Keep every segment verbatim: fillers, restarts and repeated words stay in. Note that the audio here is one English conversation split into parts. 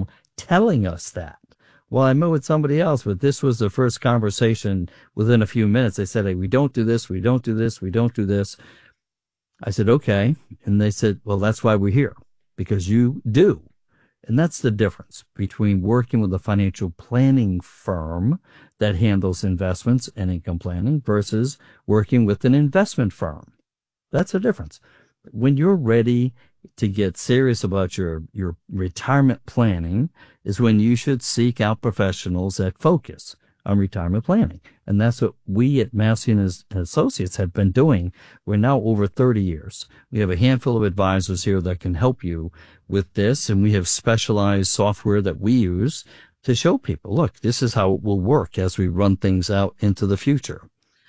firm telling us that. Well, I met with somebody else, but this was the first conversation within a few minutes. They said, hey, we don't do this, we don't do this, we don't do this. I said, okay. And they said, well, that's why we're here, because you do. And that's the difference between working with a financial planning firm that handles investments and income planning versus working with an investment firm. That's the difference. When you're ready to get serious about your, your retirement planning is when you should seek out professionals that focus on retirement planning. And that's what we at Massey and Associates have been doing. We're now over thirty years. We have a handful of advisors here that can help you with this, and we have specialized software that we use to show people, look, this is how it will work as we run things out into the future.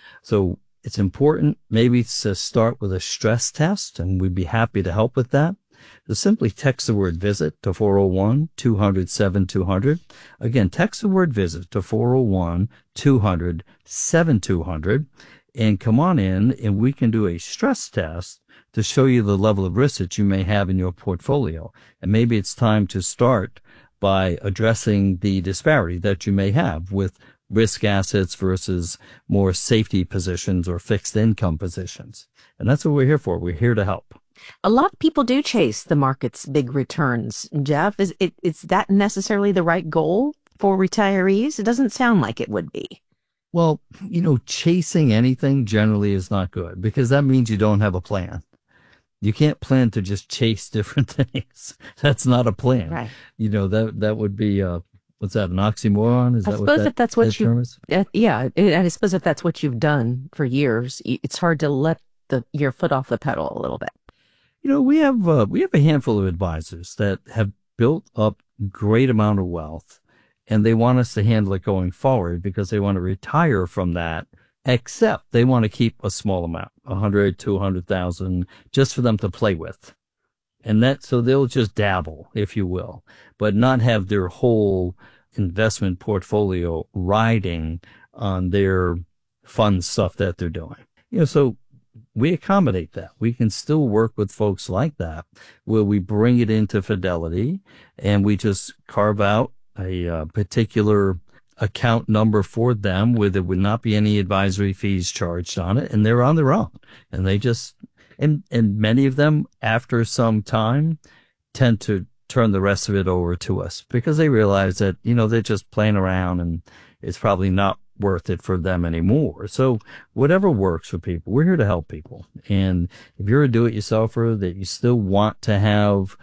So it's important maybe to start with a stress test, and we'd be happy to help with that. To simply text the word visit to four oh one, two hundred, seventy-two hundred. Again, text the word visit to four oh one, two hundred, seventy-two hundred and come on in and we can do a stress test to show you the level of risk that you may have in your portfolio. And maybe it's time to start by addressing the disparity that you may have with risk assets versus more safety positions or fixed income positions. And that's what we're here for. We're here to help. A lot of people do chase the market's big returns. Jeff, is it, is that necessarily the right goal for retirees? It doesn't sound like it would be. Well, you know, chasing anything generally is not good because that means you don't have a plan. You can't plan to just chase different things. That's not a plan. Right. You know, that that would be, uh, what's that, an oxymoron? Is I that suppose what that, if that's what that you, term is? Uh, yeah, and I suppose if that's what you've done for years, it's hard to let the your foot off the pedal a little bit. You know, we have uh, we have a handful of advisors that have built up great amount of wealth, and they want us to handle it going forward because they want to retire from that, except they want to keep a small amount, a hundred, two hundred thousand, just for them to play with. And that, so they'll just dabble, if you will, but not have their whole investment portfolio riding on their fun stuff that they're doing. You know, so we accommodate that. We can still work with folks like that where we bring it into Fidelity and we just carve out a uh, particular account number for them where there would not be any advisory fees charged on it. And they're on their own. And they just, and, and many of them after some time tend to turn the rest of it over to us because they realize that, you know, they're just playing around and it's probably not worth it for them anymore. So whatever works for people, we're here to help people. And if you're a do-it-yourselfer that you still want to have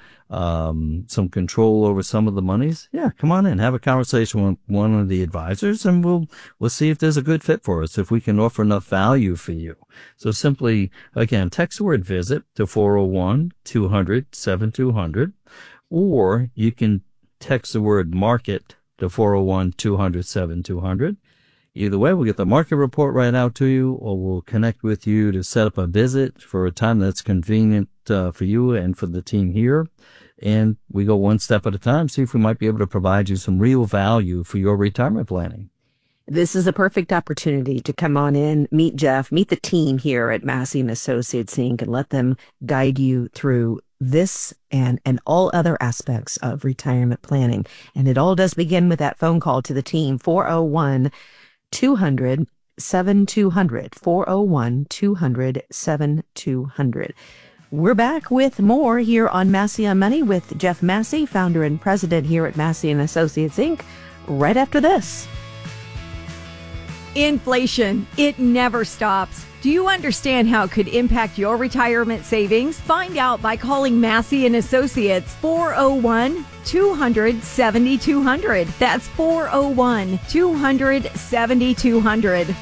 um some control over some of the monies, yeah, come on in, have a conversation with one of the advisors, and we'll we'll see if there's a good fit for us, if we can offer enough value for you. So simply, again, text the word visit to four oh one, two hundred, seventy-two hundred, or you can text the word market to four oh one, two hundred, seventy-two hundred. Either way, we'll get the market report right out to you, or we'll connect with you to set up a visit for a time that's convenient uh, for you and for the team here. And we go one step at a time, see if we might be able to provide you some real value for your retirement planning. This is a perfect opportunity to come on in, meet Jeff, meet the team here at Massey and Associates, Incorporated, and let them guide you through this and, and all other aspects of retirement planning. And it all does begin with that phone call to the team, four oh one, two hundred, seventy-two hundred, four oh one, two hundred, seventy-two hundred. We're back with more here on Massey on Money with Jeff Massey, founder and president here at Massey and Associates, Incorporated, right after this. Inflation, it never stops. Do you understand how it could impact your retirement savings? Find out by calling Massey and Associates, four oh one, two hundred, seventy-two hundred. That's four oh one, two hundred, seventy-two hundred.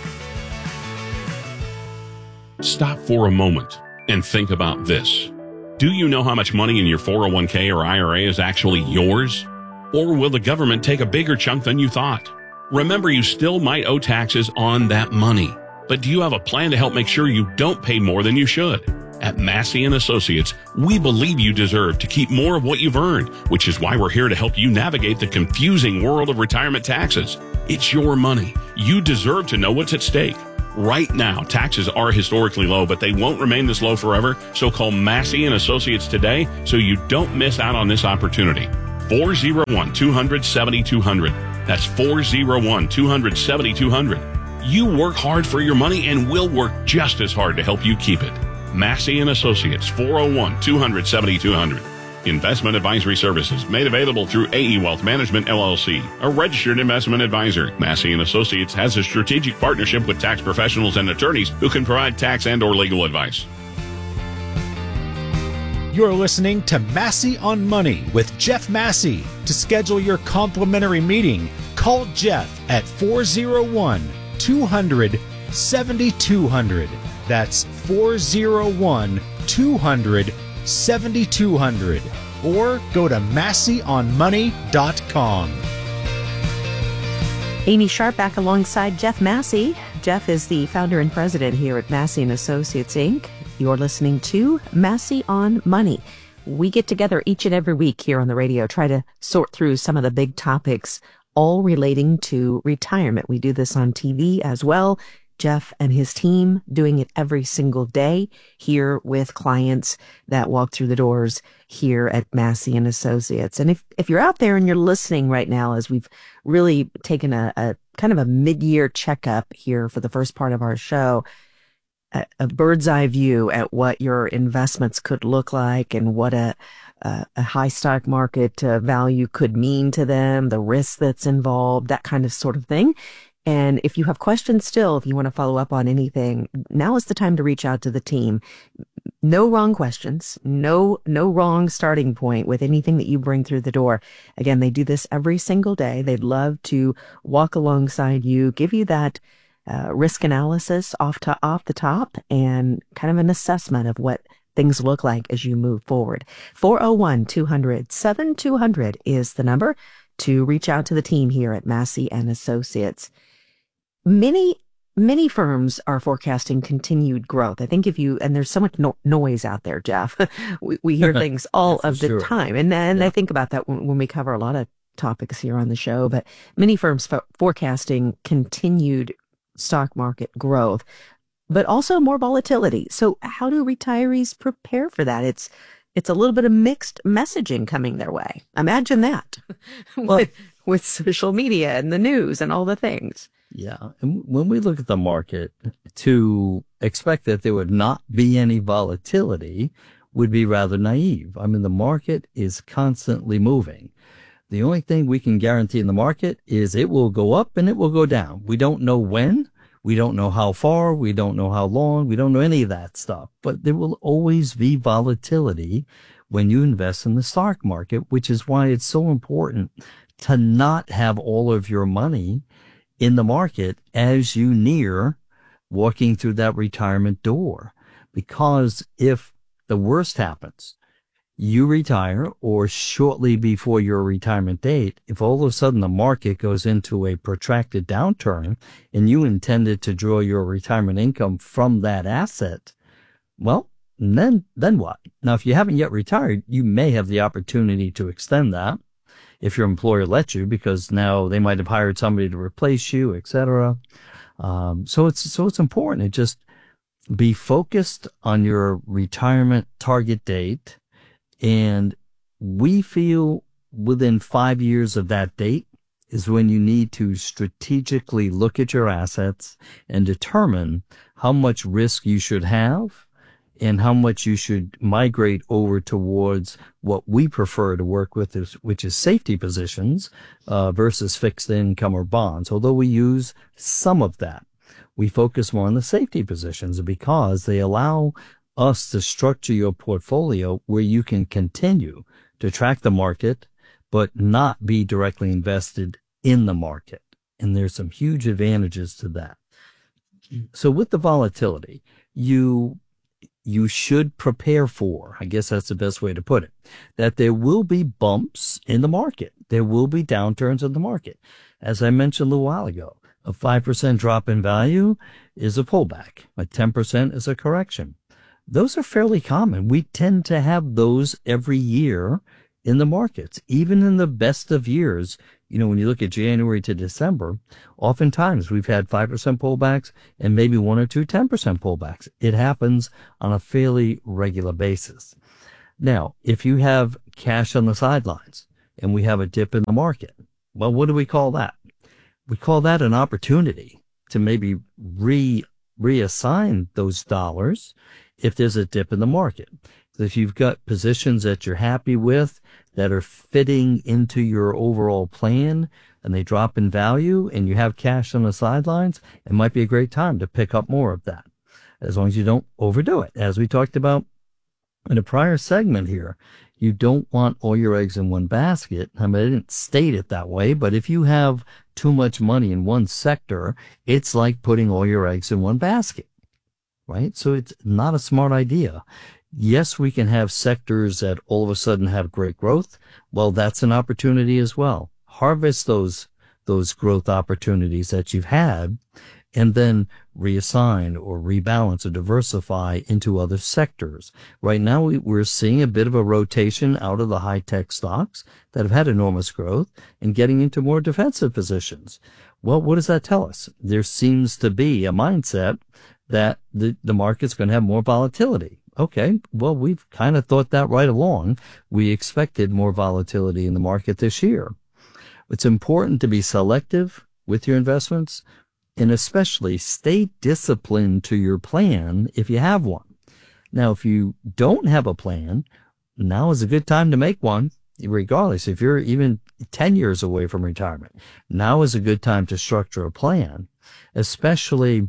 Stop for a moment and think about this. Do you know how much money in your four oh one k or I R A is actually yours? Or will the government take a bigger chunk than you thought? Remember, you still might owe taxes on that money. But do you have a plan to help make sure you don't pay more than you should? At Massey and Associates, we believe you deserve to keep more of what you've earned, which is why we're here to help you navigate the confusing world of retirement taxes. It's your money. You deserve to know what's at stake. Right now, taxes are historically low, but they won't remain this low forever. So call Massey and Associates today so you don't miss out on this opportunity. four oh one, two hundred, seventy-two hundred. That's four oh one, two hundred, seventy-two hundred. You work hard for your money and we'll work just as hard to help you keep it. Massey and Associates, four oh one, two hundred, seventy-two hundred. Investment advisory services made available through A E Wealth Management, L L C, a registered investment advisor. Massey and Associates has a strategic partnership with tax professionals and attorneys who can provide tax and or legal advice. You're listening to Massey on Money with Jeff Massey. To schedule your complimentary meeting, call Jeff at four oh one, two hundred, seventy-two hundred. That's four oh one, two hundred, seventy-two hundred. Or go to massey on money dot com. Amy Sharp back alongside Jeff Massey. Jeff is the founder and president here at Massey and Associates, Incorporated. You're listening to Massey on Money. We get together each and every week here on the radio, try to sort through some of the big topics, all relating to retirement. We do this on T V as well. Jeff and his team doing it every single day here with clients that walk through the doors here at Massey and Associates. And if, if you're out there and you're listening right now, as we've really taken a, a kind of a mid-year checkup here for the first part of our show, a, a bird's eye view at what your investments could look like and what a, a, a high stock market uh, value could mean to them, the risk that's involved, that kind of sort of thing. And if you have questions still, if you want to follow up on anything, now is the time to reach out to the team. No wrong questions, no, no wrong starting point with anything that you bring through the door. Again, they do this every single day. They'd love to walk alongside you, give you that uh, risk analysis off to off the top and kind of an assessment of what things look like as you move forward. four oh one, two hundred, seventy-two hundred is the number to reach out to the team here at Massey and Associates. Many, many firms are forecasting continued growth. I think if you, and there's so much no, noise out there, Jeff, we, we hear things all of the sure. time. And then yeah. I think about that when, when we cover a lot of topics here on the show, but many firms fo- forecasting continued stock market growth, but also more volatility. So how do retirees prepare for that? It's, it's a little bit of mixed messaging coming their way. Imagine that Well, with, with social media and the news and all the things. Yeah. And when we look at the market, to expect that there would not be any volatility would be rather naive. I mean, the market is constantly moving. The only thing we can guarantee in the market is it will go up and it will go down. We don't know when. We don't know how far. We don't know how long. We don't know any of that stuff. But there will always be volatility when you invest in the stock market, which is why it's so important to not have all of your money in the market as you near walking through that retirement door. Because if the worst happens, you retire, or shortly before your retirement date, if all of a sudden the market goes into a protracted downturn and you intended to draw your retirement income from that asset, well, then, then what? Now, if you haven't yet retired, you may have the opportunity to extend that if your employer lets you, because now they might have hired somebody to replace you, et cetera. Um, so it's, so it's important to just be focused on your retirement target date. And we feel within five years of that date is when you need to strategically look at your assets and determine how much risk you should have and how much you should migrate over towards what we prefer to work with, is, which is safety positions uh, versus fixed income or bonds. Although we use some of that, we focus more on the safety positions because they allow us to structure your portfolio where you can continue to track the market, but not be directly invested in the market. And there's some huge advantages to that. So with the volatility, you you should prepare for, I guess that's the best way to put it, that there will be bumps in the market. There will be downturns in the market. As I mentioned a little while ago, a five percent drop in value is a pullback. A ten percent is a correction. Those are fairly common. We tend to have those every year in the markets. Even in the best of years, you know, when you look at January to December, oftentimes we've had five percent pullbacks and maybe one or two ten percent pullbacks. It happens on a fairly regular basis. Now, if you have cash on the sidelines, and we have a dip in the market. Well, what do we call that? We call that an opportunity to maybe re reassign those dollars if there's a dip in the market. If you've got positions that you're happy with that are fitting into your overall plan and they drop in value and you have cash on the sidelines, it might be a great time to pick up more of that, as long as you don't overdo it. As we talked about in a prior segment here, you don't want all your eggs in one basket. I mean, I didn't state it that way, but if you have too much money in one sector, it's like putting all your eggs in one basket, right? So it's not a smart idea. Yes, we can have sectors that all of a sudden have great growth. Well, that's an opportunity as well. Harvest those, those growth opportunities that you've had and then reassign or rebalance or diversify into other sectors. Right now, we, we're seeing a bit of a rotation out of the high-tech stocks that have had enormous growth and getting into more defensive positions. Well, what does that tell us? There seems to be a mindset that the, the market's going to have more volatility. Okay, well, we've kind of thought that right along. We expected more volatility in the market this year. It's important to be selective with your investments and especially stay disciplined to your plan if you have one. Now, if you don't have a plan, now is a good time to make one, regardless. If you're even ten years away from retirement, now is a good time to structure a plan, especially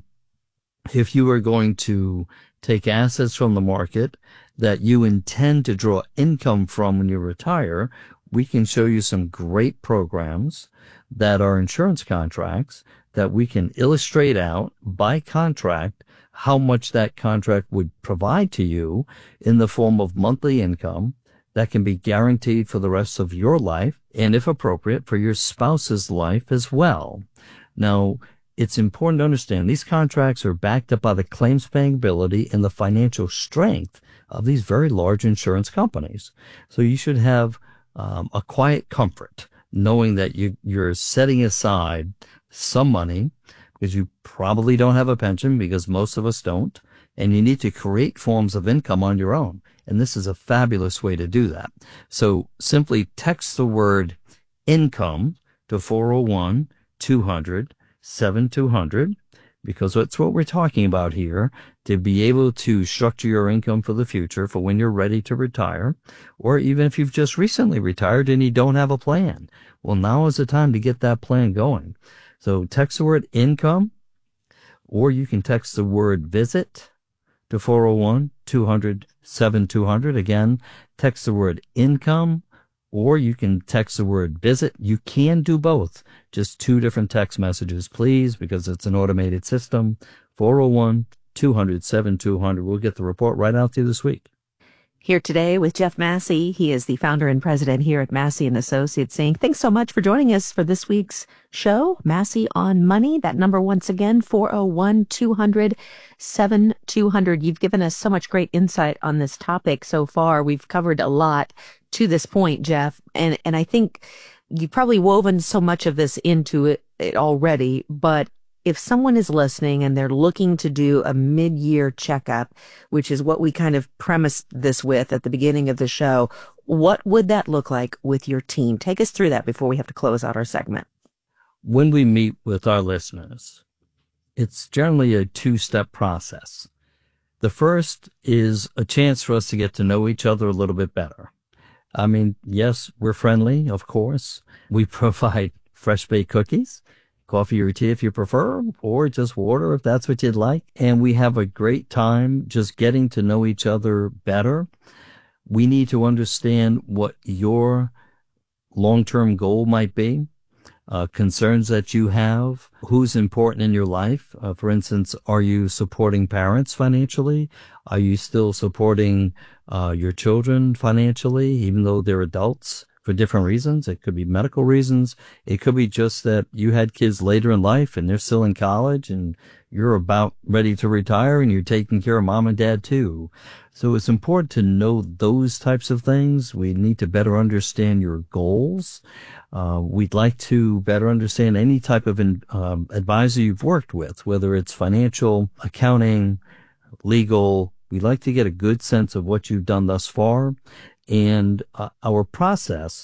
if you are going to take assets from the market that you intend to draw income from when you retire. We can show you some great programs that are insurance contracts that we can illustrate out by contract how much that contract would provide to you in the form of monthly income that can be guaranteed for the rest of your life and, if appropriate, for your spouse's life as well. Now, it's important to understand these contracts are backed up by the claims paying ability and the financial strength of these very large insurance companies. So you should have um, a quiet comfort knowing that you, you're setting aside some money because you probably don't have a pension, because most of us don't, and you need to create forms of income on your own. And this is a fabulous way to do that. So simply text the word income to four oh one, two hundred, seven two hundred, because that's what we're talking about here, to be able to structure your income for the future for when you're ready to retire, or even if you've just recently retired and you don't have a plan. Well, now is the time to get that plan going. So text the word income, or you can text the word visit to four oh one, two hundred, seven two hundred. Again, text the word income, or you can text the word visit. You can do both. Just two different text messages, please, because it's an automated system. four oh one, two hundred, seven two hundred. We'll get the report right out to you this week. Here today with Jeff Massey. He is the founder and president here at Massey and Associates, saying thanks so much for joining us for this week's show, Massey on Money. That number once again, four oh one, two hundred, seven two hundred. You've given us so much great insight on this topic so far. We've covered a lot to this point, Jeff, and and I think you've probably woven so much of this into it, it already, but if someone is listening and they're looking to do a mid-year checkup, which is what we kind of premised this with at the beginning of the show, what would that look like with your team? Take us through that before we have to close out our segment. When we meet with our listeners, it's generally a two-step process. The first is a chance for us to get to know each other a little bit better. I mean, yes, we're friendly, of course. We provide fresh-baked cookies, coffee or tea if you prefer, or just water if that's what you'd like. And we have a great time just getting to know each other better. We need to understand what your long-term goal might be, uh, concerns that you have, who's important in your life. Uh, for instance, are you supporting parents financially? Are you still supporting uh, your children financially, even though they're adults? For different reasons. It could be medical reasons. It could be just that you had kids later in life and they're still in college and you're about ready to retire and you're taking care of mom and dad too. So it's important to know those types of things. We need to better understand your goals. Uh, we'd like to better understand any type of um, advisor you've worked with, whether it's financial, accounting, legal. We'd like to get a good sense of what you've done thus far. And uh, our process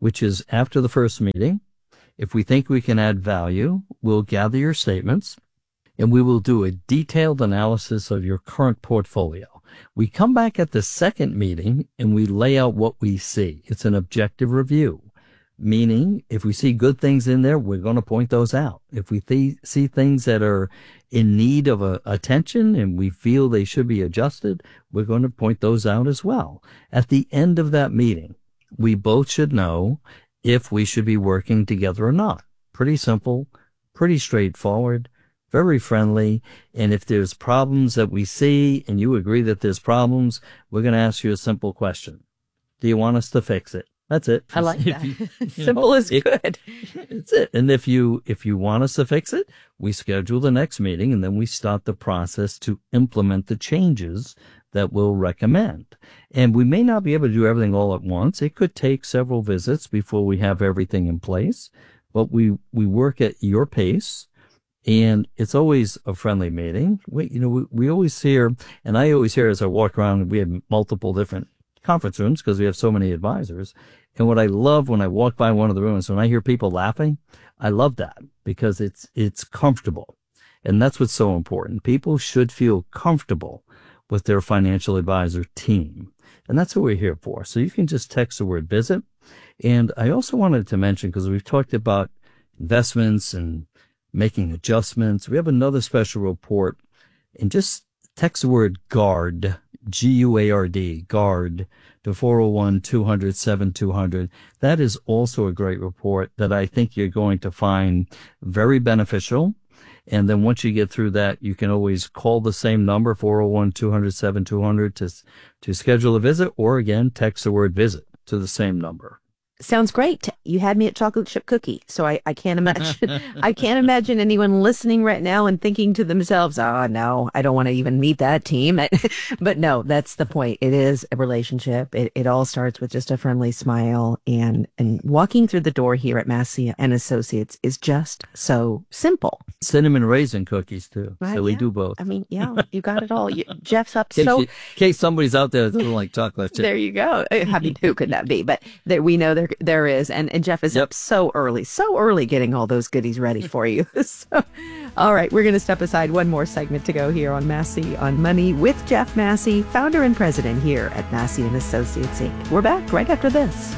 which is after the first meeting. If we think we can add value, we'll gather your statements and we will do a detailed analysis of your current portfolio. We come back at the second meeting and we lay out what we see. It's an objective review, meaning if we see good things in there, we're going to point those out. If we th- see things that are in need of a, attention and we feel they should be adjusted, we're going to point those out as well. At the end of that meeting, we both should know if we should be working together or not. Pretty simple, pretty straightforward, very friendly. And if there's problems that we see and you agree that there's problems, we're going to ask you a simple question. Do you want us to fix it? That's it. I like that. You, you Simple know, is it, good. It's it. And if you, if you want us to fix it, we schedule the next meeting and then we start the process to implement the changes that we'll recommend. And we may not be able to do everything all at once. It could take several visits before we have everything in place, but we, we work at your pace. And it's always a friendly meeting. We, you know, we, we always hear, and I always hear as I walk around, we have multiple different conference rooms because we have so many advisors. And what I love when I walk by one of the rooms, when I hear people laughing, I love that because it's, it's comfortable. And that's what's so important. People should feel comfortable with their financial advisor team. And that's what we're here for. So you can just text the word visit. And I also wanted to mention, because we've talked about investments and making adjustments. We have another special report, and just text the word GUARD, G U A R D, GUARD, to four oh one, two hundred, seventy-two hundred. That is also a great report that I think you're going to find very beneficial. And then once you get through that, you can always call the same number, four oh one, two hundred, seventy-two hundred, to, to schedule a visit, or again, text the word visit to the same number. Sounds great. You had me at chocolate chip cookie. So I, I can't imagine, I can't imagine anyone listening right now and thinking to themselves, oh, no, I don't want to even meet that team. But no, that's the point. It is a relationship. It, it all starts with just a friendly smile, and, and walking through the door here at Massey and Associates is just so simple. Cinnamon raisin cookies too. Right, So we yeah. do both. I mean, yeah, you got it all. You, Jeff's up In case, so. you, in case somebody's out there that doesn't like chocolate chip. There you go. I mean, who could that be? But there, we know there there is, and, and Jeff is Yep. up so early, so early, getting all those goodies ready for you. So, all right, we're going to step aside one more segment to go here on Massey on Money with Jeff Massey, founder and president here at Massey and Associates Incorporated. We're back right after this.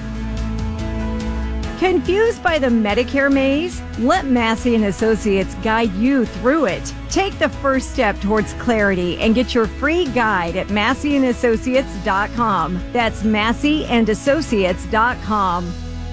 Confused by the Medicare maze? Let Massey and Associates guide you through it. Take the first step towards clarity and get your free guide at massey and associates dot com. That's massey and associates dot com.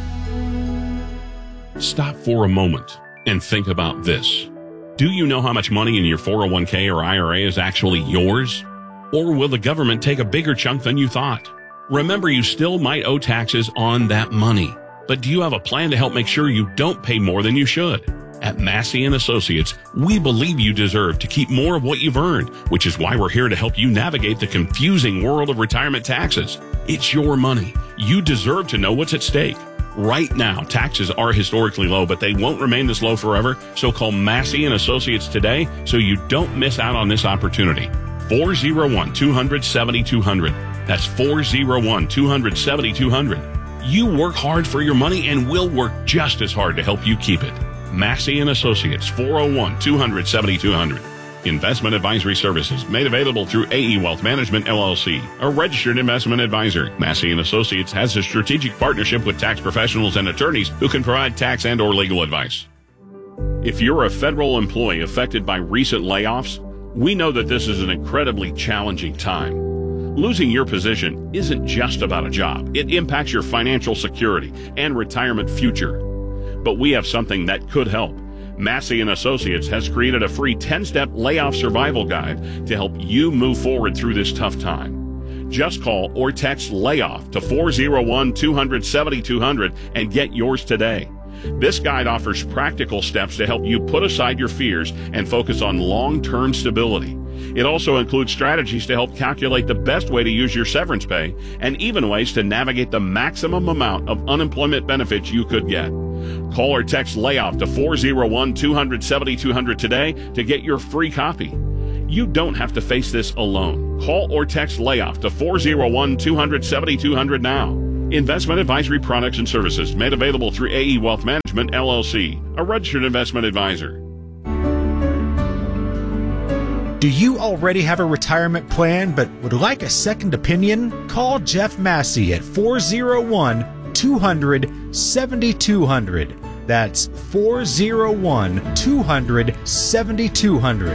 Stop for a moment and think about this. Do you know how much money in your four oh one k or I R A is actually yours? Or will the government take a bigger chunk than you thought? Remember, you still might owe taxes on that money. But do you have a plan to help make sure you don't pay more than you should? At Massey and Associates, we believe you deserve to keep more of what you've earned, which is why we're here to help you navigate the confusing world of retirement taxes. It's your money. You deserve to know what's at stake. Right now, taxes are historically low, but they won't remain this low forever. So call Massey and Associates today so you don't miss out on this opportunity. four oh one, two hundred, seventy-two hundred. That's four oh one, two hundred, seventy-two hundred. You work hard for your money, and we'll work just as hard to help you keep it. Massey and Associates, four oh one, two hundred, seventy-two hundred. Investment advisory services made available through A E Wealth Management, L L C, a registered investment advisor. Massey and Associates has a strategic partnership with tax professionals and attorneys who can provide tax and or legal advice. If you're a federal employee affected by recent layoffs, we know that this is an incredibly challenging time. Losing your position isn't just about a job. It impacts your financial security and retirement future. But we have something that could help. Massey and Associates has created a free ten-step layoff survival guide to help you move forward through this tough time. Just call or text LAYOFF to four oh one, two hundred, seventy-two hundred and get yours today. This guide offers practical steps to help you put aside your fears and focus on long-term stability. It also includes strategies to help calculate the best way to use your severance pay and even ways to navigate the maximum amount of unemployment benefits you could get. Call or text LAYOFF to four oh one, two hundred, seventy-two hundred today to get your free copy. You don't have to face this alone. Call or text LAYOFF to four oh one, two hundred, seventy-two hundred now. Investment advisory products and services made available through A E Wealth Management, L L C, a registered investment advisor. Do you already have a retirement plan but would like a second opinion? Call Jeff Massey at four oh one, two hundred, seventy-two hundred. That's four oh one, two hundred, seventy-two hundred.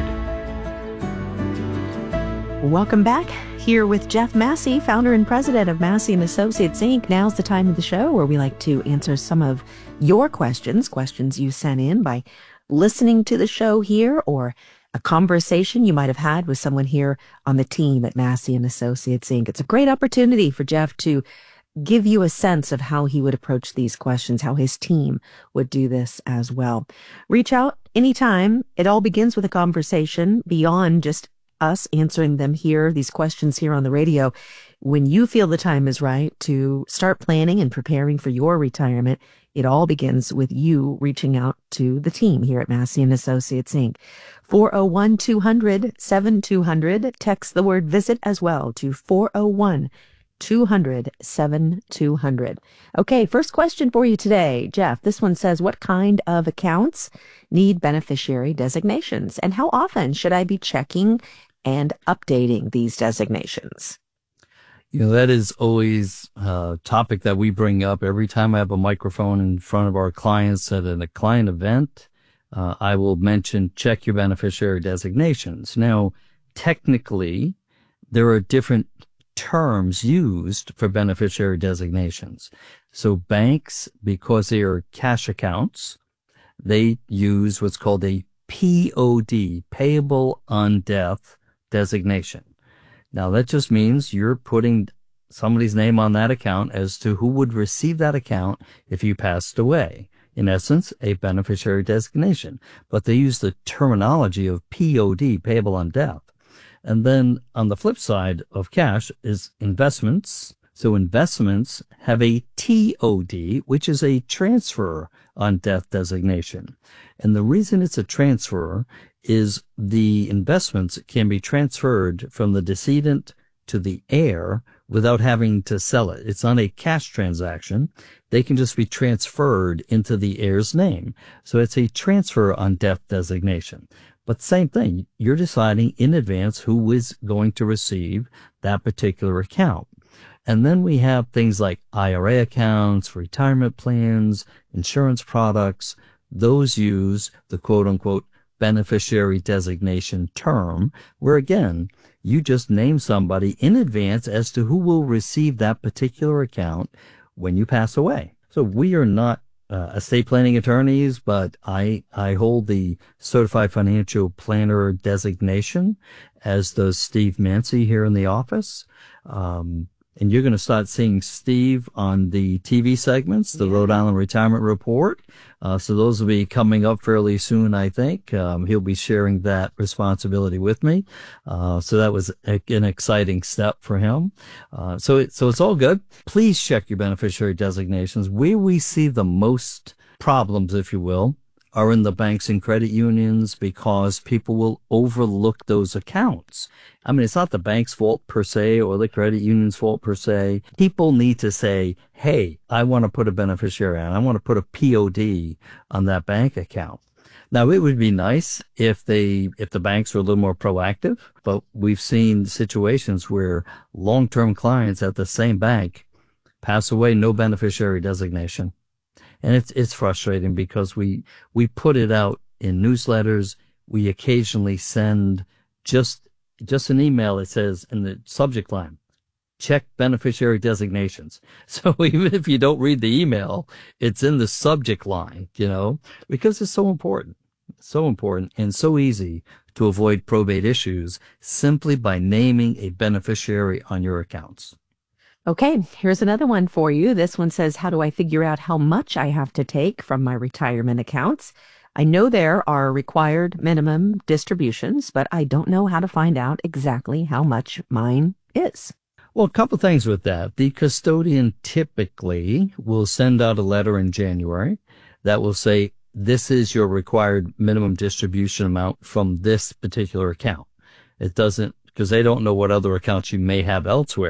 Welcome back. Here with Jeff Massey, founder and president of Massey and Associates, Incorporated. Now's the time of the show where we like to answer some of your questions, questions you sent in by listening to the show here or a conversation you might have had with someone here on the team at Massey and Associates, Incorporated. It's a great opportunity for Jeff to give you a sense of how he would approach these questions, how his team would do this as well. Reach out anytime. It all begins with a conversation beyond just us answering them here, these questions here on the radio. When you feel the time is right to start planning and preparing for your retirement, it all begins with you reaching out to the team here at Massey and Associates, Incorporated. four oh one, two hundred, seventy-two hundred. Text the word visit as well to four oh one, two hundred, seventy-two hundred. Okay, first question for you today, Jeff. This one says, what kind of accounts need beneficiary designations? And how often should I be checking and updating these designations? You know, that is always a topic that we bring up every time I have a microphone in front of our clients at a client event. Uh, I will mention check your beneficiary designations. Now, technically, there are different terms used for beneficiary designations. So banks, because they are cash accounts, they use what's called a P O D, payable on death designation. Now that just means you're putting somebody's name on that account as to who would receive that account if you passed away. In essence, a beneficiary designation. But they use the terminology of P O D, payable on death. And then on the flip side of cash is investments. So investments have a T O D, which is a transfer on death designation. And the reason it's a transfer is the investments can be transferred from the decedent to the heir without having to sell it. It's not a cash transaction. They can just be transferred into the heir's name. So it's a transfer on death designation. But same thing, you're deciding in advance who is going to receive that particular account. And then we have things like I R A accounts, retirement plans, insurance products. Those use the quote-unquote beneficiary designation term, where again, you just name somebody in advance as to who will receive that particular account when you pass away. So we are not uh, estate planning attorneys, but I, I hold the certified financial planner designation, as does Steve Mancy here in the office. Um, And you're going to start seeing Steve on the T V segments, the yeah. Rhode Island Retirement Report. Uh, so those will be coming up fairly soon, I think. Um, he'll be sharing that responsibility with me. Uh, so that was a, an exciting step for him. Uh, so it, so it's all good. Please check your beneficiary designations. Where we see the most problems, if you will, are in the banks and credit unions, because people will overlook those accounts. I mean, it's not the bank's fault per se or the credit union's fault per se. People need to say, hey, I want to put a beneficiary on. I want to put a P O D on that bank account. Now, it would be nice if they, if the banks were a little more proactive, but we've seen situations where long-term clients at the same bank pass away, no beneficiary designation. And it's, it's frustrating because we, we put it out in newsletters. We occasionally send just, just an email that says in the subject line, check beneficiary designations. So even if you don't read the email, it's in the subject line, you know, because it's so important, so important and so easy to avoid probate issues simply by naming a beneficiary on your accounts. Okay, here's another one for you. This one says, how do I figure out how much I have to take from my retirement accounts? I know there are required minimum distributions, but I don't know how to find out exactly how much mine is. Well, a couple things with that. The custodian typically will send out a letter in January that will say, this is your required minimum distribution amount from this particular account. It doesn't, because they don't know what other accounts you may have elsewhere.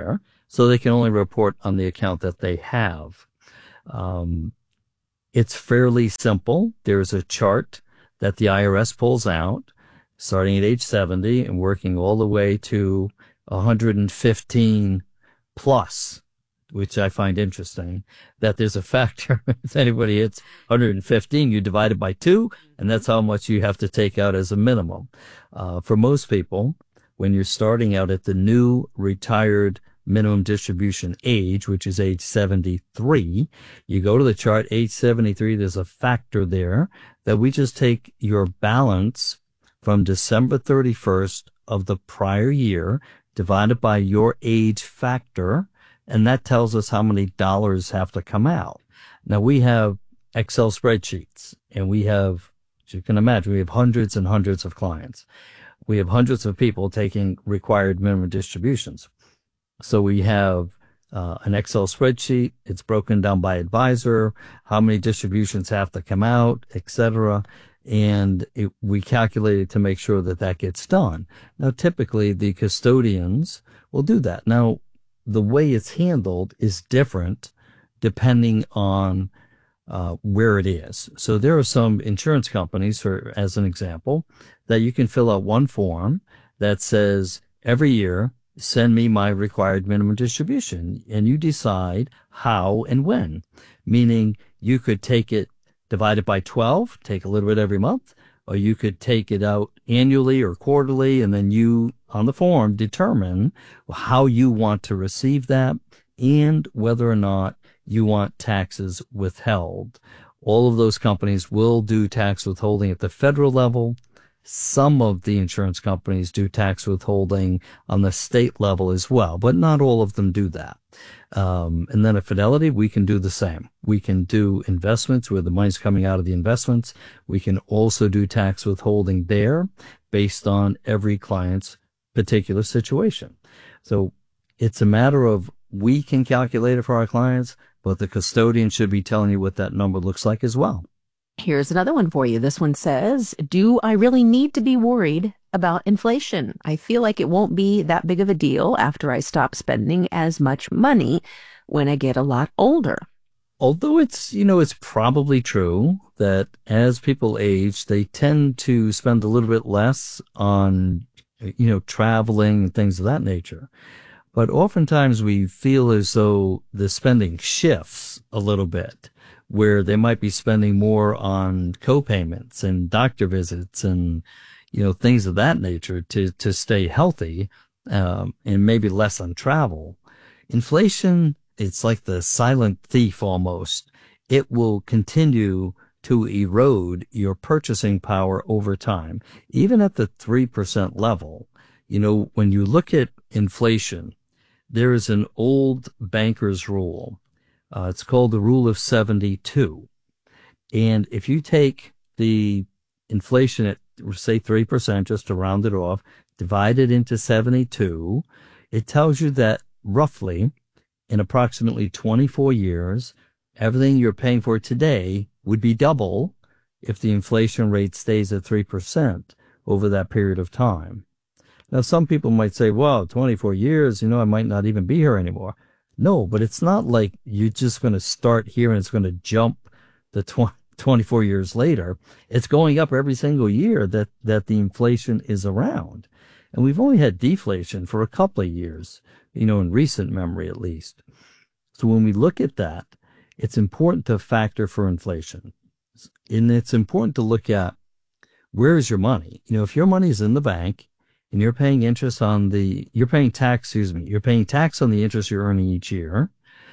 So they can only report on the account that they have. Um, it's fairly simple. There's a chart that the I R S pulls out starting at age seventy and working all the way to one hundred fifteen plus, which I find interesting, that there's a factor. If anybody hits one hundred fifteen, you divide it by two, and that's how much you have to take out as a minimum. Uh, for most people, when you're starting out at the new retired minimum distribution age, which is age seventy-three, you go to the chart, age seventy-three, there's a factor there that we just take your balance from December thirty-first of the prior year, divided by your age factor, and that tells us how many dollars have to come out. Now, we have Excel spreadsheets, and we have, as you can imagine, we have hundreds and hundreds of clients. We have hundreds of people taking required minimum distributions. So we have uh, an Excel spreadsheet. It's broken down by advisor, how many distributions have to come out, et cetera. And it, we calculate it to make sure that that gets done. Now, typically, the custodians will do that. Now, the way it's handled is different depending on uh, where it is. So there are some insurance companies, for as an example, that you can fill out one form that says every year, send me my required minimum distribution, and you decide how and when, meaning you could take it, divide it by twelve, take a little bit every month, or you could take it out annually or quarterly, and then you, on the form, determine how you want to receive that and whether or not you want taxes withheld. All of those companies will do tax withholding at the federal level. Some of the insurance companies do tax withholding on the state level as well, but not all of them do that. Um, and then at Fidelity, we can do the same. We can do investments where the money's coming out of the investments. We can also do tax withholding there based on every client's particular situation. So it's a matter of we can calculate it for our clients, but the custodian should be telling you what that number looks like as well. Here's another one for you. This one says, do I really need to be worried about inflation? I feel like it won't be that big of a deal after I stop spending as much money when I get a lot older. Although it's, you know, it's probably true that as people age, they tend to spend a little bit less on, you know, traveling and things of that nature. But oftentimes we feel as though the spending shifts a little bit, where they might be spending more on co-payments and doctor visits and, you know, things of that nature to, to stay healthy, um, and maybe less on travel. Inflation, it's like the silent thief almost. It will continue to erode your purchasing power over time, even at the three percent level. You know, when you look at inflation, there is an old banker's rule. Uh, it's called the Rule of seventy-two. And if you take the inflation at, say, three percent, just to round it off, divide it into seventy-two, it tells you that roughly in approximately twenty-four years, everything you're paying for today would be double if the inflation rate stays at three percent over that period of time. Now, some people might say, well, twenty-four years, you know, I might not even be here anymore. No, but it's not like you're just going to start here and it's going to jump the twenty-four years later. It's going up every single year that, that the inflation is around. And we've only had deflation for a couple of years, you know, in recent memory at least. So when we look at that, it's important to factor for inflation. And it's important to look at where is your money? You know, if your money is in the bank, and you're paying interest on the, you're paying tax, excuse me, you're paying tax on the interest you're earning each year,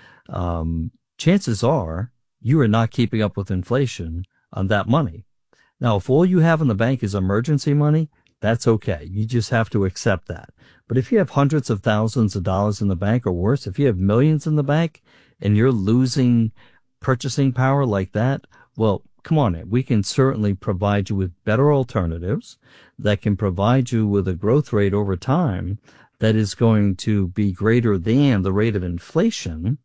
um, chances are you are not keeping up with inflation on that money. Now, if all you have in the bank is emergency money, that's okay. You just have to accept that. But if you have hundreds of thousands of dollars in the bank, or worse, if you have millions in the bank and you're losing purchasing power like that, well, come on in. We can certainly provide you with better alternatives that can provide you with a growth rate over time that is going to be greater than the rate of inflation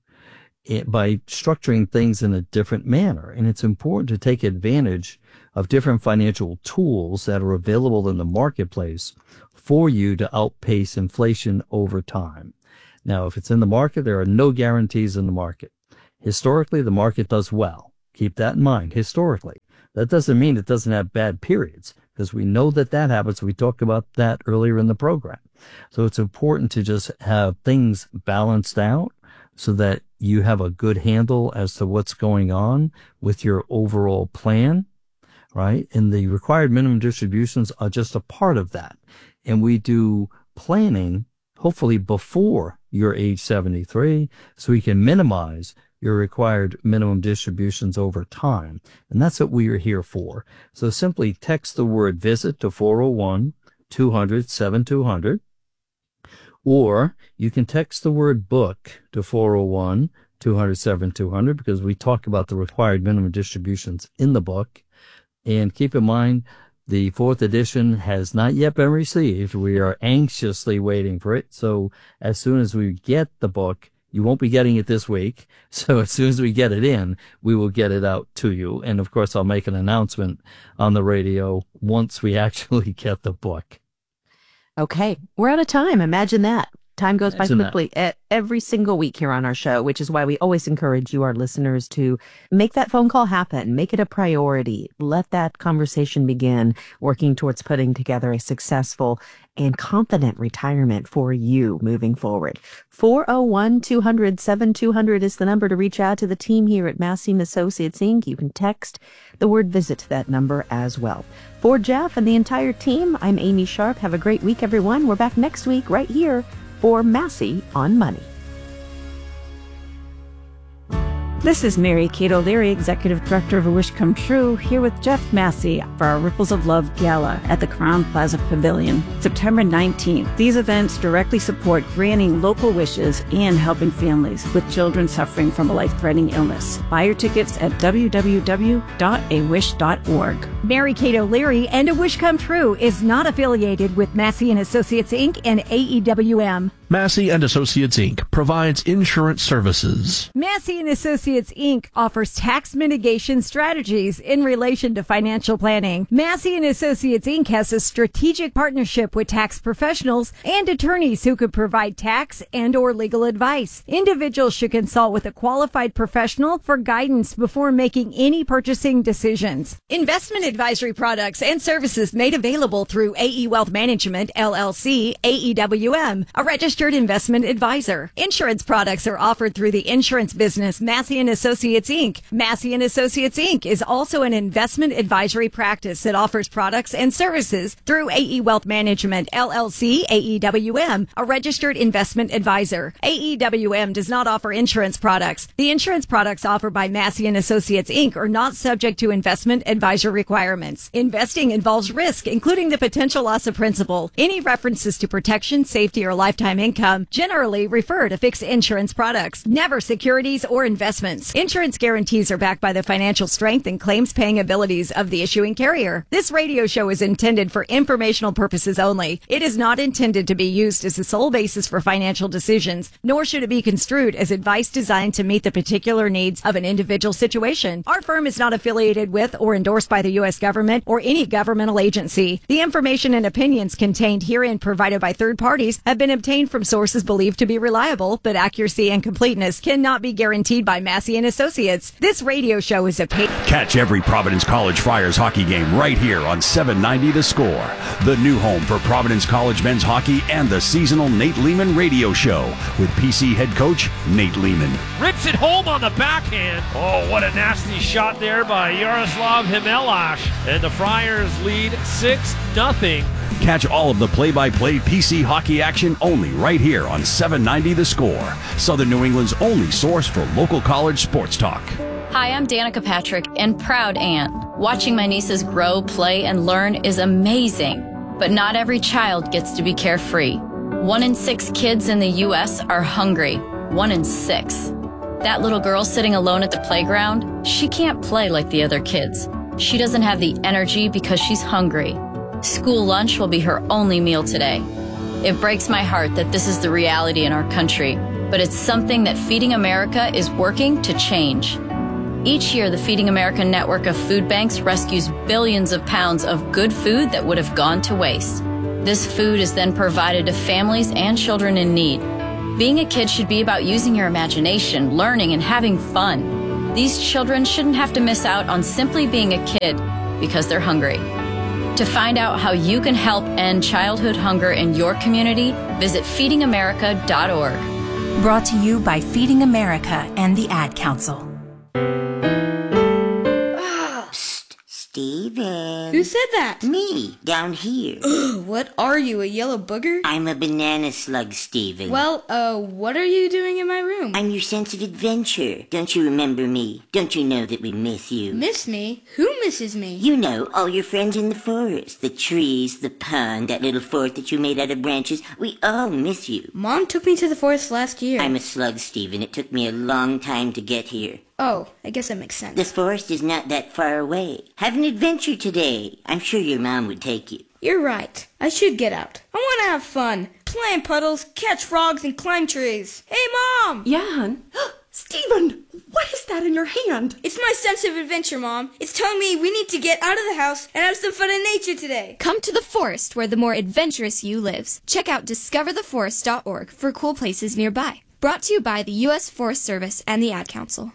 by structuring things in a different manner. And it's important to take advantage of different financial tools that are available in the marketplace for you to outpace inflation over time. Now, if it's in the market, there are no guarantees in the market. Historically, the market does well. Keep that in mind, historically. That doesn't mean it doesn't have bad periods, because we know that that happens. We talked about that earlier in the program. So it's important to just have things balanced out so that you have a good handle as to what's going on with your overall plan, right? And the required minimum distributions are just a part of that. And we do planning, hopefully before you're age seventy-three, so we can minimize your required minimum distributions over time. And that's what we are here for. So simply text the word visit to four oh one, two hundred, seventy-two hundred. Or you can text the word book to four oh one, two hundred, seventy-two hundred, because we talk about the required minimum distributions in the book. And keep in mind, the fourth edition has not yet been received. We are anxiously waiting for it. So as soon as we get the book, you won't be getting it this week. So as soon as we get it in, we will get it out to you. And of course, I'll make an announcement on the radio once we actually get the book. Okay, we're out of time. Imagine that. Time goes Imagine by quickly that. every single week here on our show, which is why we always encourage you, our listeners, to make that phone call happen. Make it a priority. Let that conversation begin, working towards putting together a successful and confident retirement for you moving forward. four oh one, two hundred, seventy-two hundred is the number to reach out to the team here at Massey and Associates, Incorporated. You can text the word visit to that number as well. For Jeff and the entire team, I'm Amy Sharp. Have a great week, everyone. We're back next week right here for Massey on Money. This is Mary Kate O'Leary, Executive Director of A Wish Come True, here with Jeff Massey for our Ripples of Love Gala at the Crowne Plaza Pavilion, September nineteenth. These events directly support granting local wishes and helping families with children suffering from a life-threatening illness. Buy your tickets at w w w dot a wish dot org. Mary Kate O'Leary and A Wish Come True is not affiliated with Massey and Associates, Incorporated and A E W M. Massey and Associates, Incorporated provides insurance services. Massey and Associates, Incorporated offers tax mitigation strategies in relation to financial planning. Massey and Associates, Incorporated has a strategic partnership with tax professionals and attorneys who could provide tax and or legal advice. Individuals should consult with a qualified professional for guidance before making any purchasing decisions. Investment advisory products and services made available through A E Wealth Management, L L C, A E W M, a registered investment advisor. Insurance products are offered through the insurance business Massey and Associates, Incorporated. Massey and Associates, Incorporated is also an investment advisory practice that offers products and services through A E Wealth Management, L L C, A E W M, a registered investment advisor. A E W M does not offer insurance products. The insurance products offered by Massey and Associates, Incorporated are not subject to investment advisor requirements. Investing involves risk, including the potential loss of principal. Any references to protection, safety, or lifetime income generally refer to fixed insurance products, never securities or investments. Insurance guarantees are backed by the financial strength and claims paying abilities of the issuing carrier. This radio show is intended for informational purposes only. It is not intended to be used as the sole basis for financial decisions, nor should it be construed as advice designed to meet the particular needs of an individual situation. Our firm is not affiliated with or endorsed by the U S government or any governmental agency. The information and opinions contained herein provided by third parties have been obtained from sources believed to be reliable, but accuracy and completeness cannot be guaranteed by Massey and Associates. This radio show is a paid... Catch every Providence College Friars hockey game right here on seven ninety The Score, the new home for Providence College men's hockey and the seasonal Nate Lehman radio show with P C head coach Nate Lehman. Rips it home on the backhand. Oh, what a nasty shot there by Yaroslav Himelash. And the Friars lead six nothing. Catch all of the play-by-play P C hockey action only right here on seven ninety The Score, Southern New England's only source for local college sports talk. Hi, I'm Danica Patrick and proud aunt. Watching my nieces grow, play, and learn is amazing, but not every child gets to be carefree. One in six kids in the U S are hungry. One in six. That little girl sitting alone at the playground, she can't play like the other kids. She doesn't have the energy because she's hungry. School lunch will be her only meal today. It breaks my heart that this is the reality in our country, but it's something that Feeding America is working to change. Each year, the Feeding America network of food banks rescues billions of pounds of good food that would have gone to waste. This food is then provided to families and children in need. Being a kid should be about using your imagination, learning, and having fun. These children shouldn't have to miss out on simply being a kid because they're hungry. To find out how you can help end childhood hunger in your community, visit feeding america dot org. Brought to you by Feeding America and the Ad Council. Steven. Who said that? Me, down here. Ugh, what are you, a yellow booger? I'm a banana slug, Steven. Well, uh, what are you doing in my room? I'm your sense of adventure. Don't you remember me? Don't you know that we miss you? Miss me? Who misses me? You know, all your friends in the forest. The trees, the pond, that little fort that you made out of branches. We all miss you. Mom took me to the forest last year. I'm a slug, Steven. It took me a long time to get here. Oh, I guess that makes sense. The forest is not that far away. Have an adventure today. I'm sure your mom would take you. You're right. I should get out. I want to have fun. Play in puddles, catch frogs, and climb trees. Hey, Mom! Yeah, hon? Steven, what is that in your hand? It's my sense of adventure, Mom. It's telling me we need to get out of the house and have some fun in nature today. Come to the forest where the more adventurous you lives. Check out discover the forest dot org for cool places nearby. Brought to you by the U S Forest Service and the Ad Council.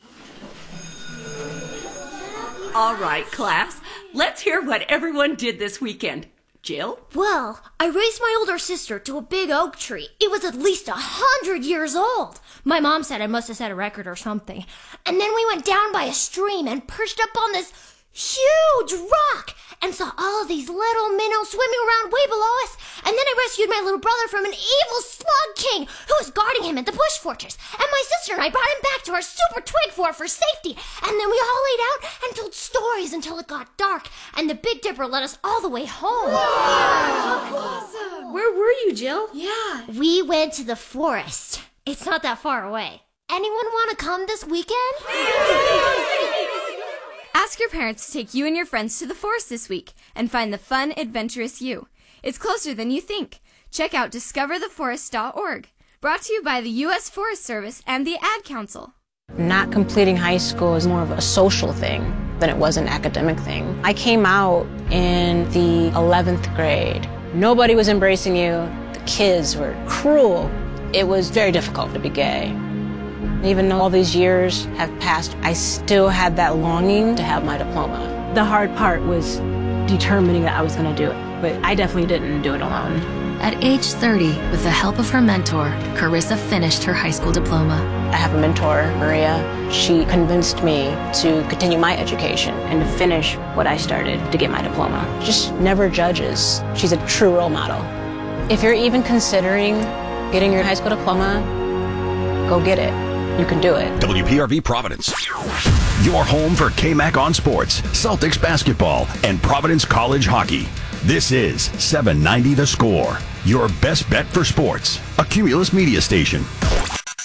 All right, class. Let's hear what everyone did this weekend. Jill? Well, I raised my older sister to a big oak tree. It was at least a hundred years old. My mom said I must have set a record or something. And then we went down by a stream and perched up on this huge rock and saw all of these little minnows swimming around way below us. And then I rescued my little brother from an evil slug king who was guarding him at the bush fortress. And my sister and I brought him back to our super twig fort for safety. And then we all laid out and told stories until it got dark. And the Big Dipper led us all the way home. Wow. Awesome. Where were you, Jill? Yeah. We went to the forest. It's not that far away. Anyone want to come this weekend? Ask your parents to take you and your friends to the forest this week and find the fun, adventurous you. It's closer than you think. Check out discover the forest dot org. Brought to you by the U S Forest Service and the Ad Council. Not completing high school is more of a social thing than it was an academic thing. I came out in the eleventh grade. Nobody was embracing you. The kids were cruel. It was very difficult to be gay. Even though all these years have passed, I still had that longing to have my diploma. The hard part was determining that I was going to do it, but I definitely didn't do it alone. At age thirty, with the help of her mentor, Carissa finished her high school diploma. I have a mentor, Maria. She convinced me to continue my education and to finish what I started to get my diploma. Just never judges. She's a true role model. If you're even considering getting your high school diploma, go get it. You can do it. W P R V Providence. Your home for K M A C on sports, Celtics basketball, and Providence College hockey. This is seven ninety The Score, your best bet for sports. A Cumulus media station.